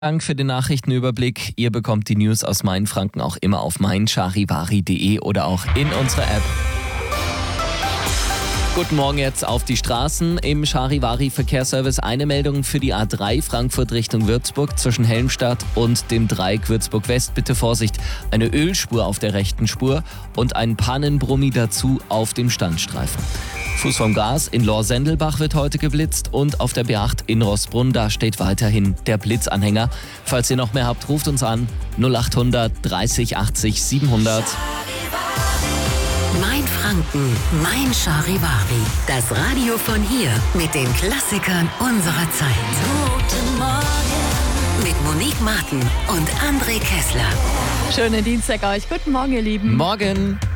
Dank für den Nachrichtenüberblick. Ihr bekommt die News aus Mainfranken auch immer auf meincharivari.de oder auch in unserer App. Guten Morgen jetzt auf die Straßen. Im Charivari-Verkehrsservice eine Meldung für die A3 Frankfurt Richtung Würzburg zwischen Helmstadt und dem Dreieck Würzburg West. Bitte Vorsicht, eine Ölspur auf der rechten Spur und ein Pannenbrummi dazu auf dem Standstreifen. Fuß vom Gas in Lohr-Sendelbach wird heute geblitzt und auf der B8 in Rossbrunn, da steht weiterhin der Blitzanhänger. Falls ihr noch mehr habt, ruft uns an 0800 30 80 700. Mainfranken, Mein Charivari. Das Radio von hier mit den Klassikern unserer Zeit. Guten Morgen. Mit Monique Martin und André Kessler. Schönen Dienstag euch. Guten Morgen, ihr Lieben. Morgen.